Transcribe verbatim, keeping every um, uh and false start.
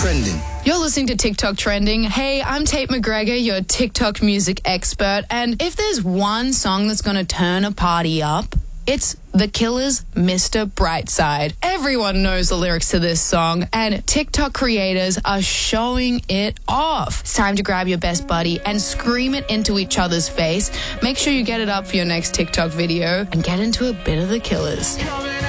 trending. You're listening to TikTok Trending. Hey, I'm Tate McGregor, your TikTok music expert. And if there's one song that's going to turn a party up, it's The Killers' Mister Brightside. Everyone knows the lyrics to this song, and TikTok creators are showing it off. It's time to grab your best buddy and scream it into each other's face. Make sure you get it up for your next TikTok video and get into a bit of The Killers.